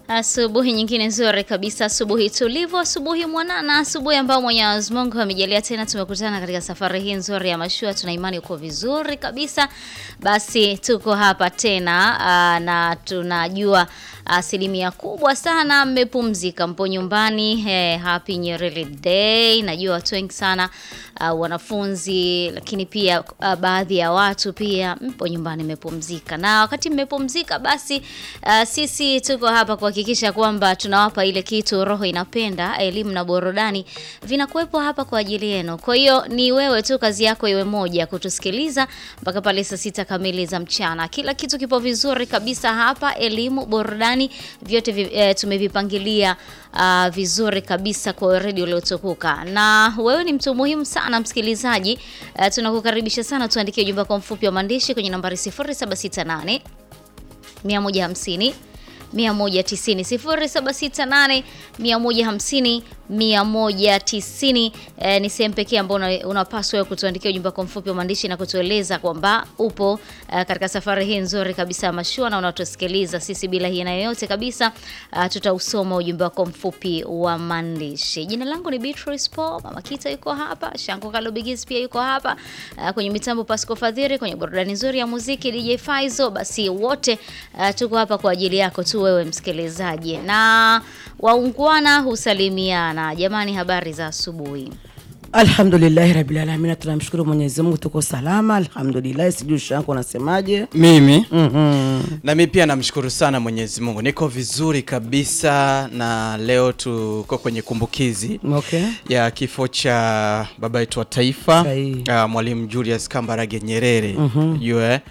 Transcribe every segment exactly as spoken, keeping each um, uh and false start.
Asubuhi nyingine nzuri kabisa, asubuhi tulivu, asubuhi mwanana, asubuhi ambao Mwenyezi Mungu amejalia tena tumekutana katika safari hii nzuri ya mashua. Tuna imani uko vizuri kabisa. Basi tuko hapa tena uh, na tunajua asilimia kubwa sana mmepumzika, mpo nyumbani. Hey, happy Nyerere Day. Najua watu wengi sana uh, wanafunzi, lakini pia uh, baadhi ya watu pia mpo nyumbani mmepumzika. Na wakati mmepumzika basi uh, sisi tuko hapa kuhakikisha kwamba tunawapa ile kitu roho inapenda, elimu na burudani vinakuwepo hapa kwa ajili yenu. Kwa hiyo ni wewe tu, kazi yako iwe moja, kutusikiliza mpaka pale saa sita kamili za mchana. Kila kitu kipo vizuri kabisa hapa, elimu, burudani, vyote vi, e, tumevipangilia uh, vizuri kabisa kwa radio uliotukuka. Na wewe ni mtu muhimu sana msikilizaji. Uh, tunakukaribisha sana, tuandikie ujumbe kwa mfupi wa maandishi kwenye nambari sifuri saba sita nane mia moja hamsini mia moja tisini sifuri saba sita nane mia moja hamsini mia moja tisini. E, ni sehemu pekee ambayo unapaswa wewe kutuandikia ujumbe kwa mfupi wa maandishi na kutueleza kwamba upo uh, katika safari hii nzuri kabisa ya mashua na unatusikiliza sisi bila hiana yoyote kabisa. Uh, tutausoma ujumbe wako mfupi wa maandishi. Jina langu ni Beatrice Paul, Mama Kita yuko hapa, Shanko Kalobigis pia yuko hapa, uh, kwenye mitambo Pasco Fadhiri, kwenye burudani nzuri ya muziki D J Faizo. Basi wote uh, tuko hapa kwa ajili yako tu wewe msikilizaji, na waungwana husalimiana. Jamani, habari za asubuhi. Alhamdulillah rabbil alamin, tunamshukuru Mwenyezi Mungu tuko salama alhamdulillah. Sijui Shanko unasemaje? Mimi Mhm. na mimi pia namshukuru sana Mwenyezi Mungu, niko vizuri kabisa. Na leo tuko kwenye kumbukizi Okay. ya kifo cha baba yetu wa taifa, uh, Mwalimu Julius Kambarage Nyerere. Yeye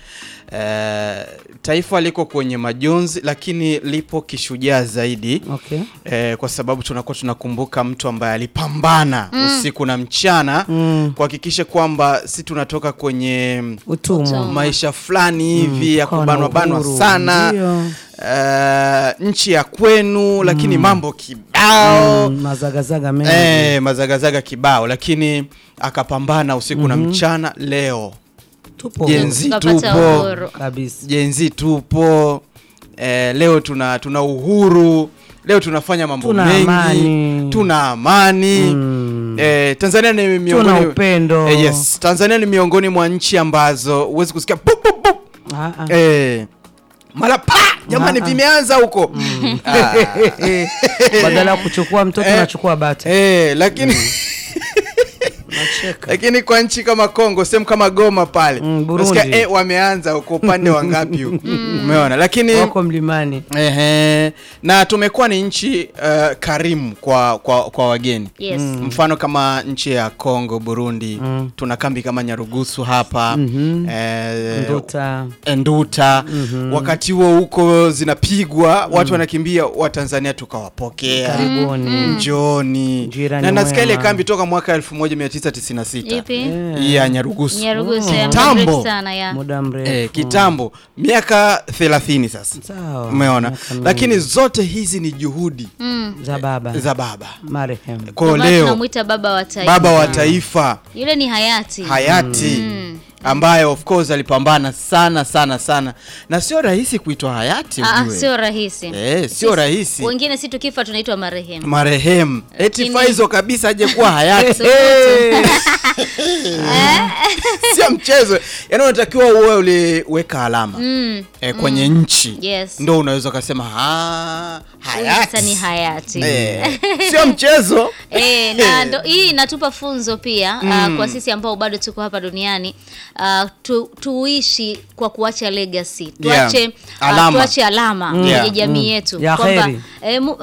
uh, taifa liko kwenye majonzi, lakini lipo kishujaa zaidi. Okay. Eh, kwa sababu tunakuwa tunakumbuka mtu ambaye alipambana mm. usiku na mchana mm. kuhakikisha kwamba si tunatoka kwenye utumwa, maisha fulani hivi mm. ya kubanwa banwa sana. Uh, nchi ya kwenu mm. lakini mambo kibao mm, mazagazaga mengi eh, mazagazaga kibao, lakini akapambana usiku mm-hmm. na mchana. Leo tupo jenzi tupo kabisa, jenzi tupo eh, leo tuna tuna uhuru, leo tunafanya mambo tuna mengi amani. Tuna amani mm. eh, Tanzania ni miongoni, tuna upendo eh, yes, Tanzania ni miongoni mwa nchi ambazo huwezi kusikia bup, bup, bup. Ah, ah. eh mara pa jamani vimeanza huko mm. badala kuchukua mtoto unachukua eh, bata eh, lakini mm. lakini kwa nchi kama Kongo, sehemu kama Goma pale mm, unasikia eh, wameanza huko upande wa ngapi huko umeona, lakini wako mlimani ehe. Na tumekuwa ni nchi uh, karimu kwa kwa kwa wageni. Yes. Mm. Mfano kama nchi ya Kongo, Burundi mm. tuna kambi kama Nyarugusu hapa mm-hmm. eh, Nduta Nduta mm-hmm. wakati huo huko zinapigwa mm. watu wanakimbia, wa Tanzania tukawapokea karibuni mm. njoni. Na nasikia ile kambi toka mwaka elfu moja mia tisa tisini na sita Ipi? ya Nyarugusu. Nyarugusu ya Tambo sana ya muda mrefu eh, kitambo miaka thelathini sasa. Sawa. Umeona? Lakini zote hizi ni juhudi mm. za baba za baba marehemu. Kwa leo tunamuita baba wa taifa. Baba wa taifa. Yule ni hayati. Hayati. Mm. ambaye of course alipambana sana sana sana, na sio rahisi kuitwa hayati ujue. Ah, sio rahisi. Eh, sio rahisi. Wengine si tukifa tunaitwa marehemu. Marehemu. Eti Faizo kabisa aje kuwa hayati. Sio mchezo. Yaani unatakiwa uwe uliweka alama mm. eh, kwenye mm. nchi. Yes. Ndio unaweza kusema ah hayati. Sasa ni hayati. Eh, sio mchezo. Eh, na ndo hii inatupa funzo pia mm. uh, kwa sisi ambao bado tuko hapa duniani. Uh, tu, tuishi kwa kuacha legacy, tuache yeah. uh, alama. tuache alama mm. yeah. ya jamii mm. yetu ya kwamba heri. eh,